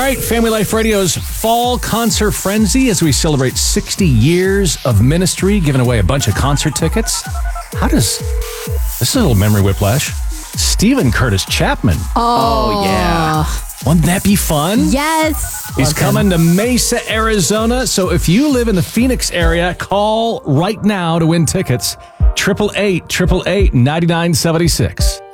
right, Family Life Radio's Fall Concert Frenzy as we celebrate 60 years of ministry, giving away a bunch of concert tickets. This is a little memory whiplash. Stephen Curtis Chapman. Oh, yeah. Wouldn't that be fun? Yes. He's coming to Mesa, Arizona. So if you live in the Phoenix area, call right now to win tickets. 888-888-9976.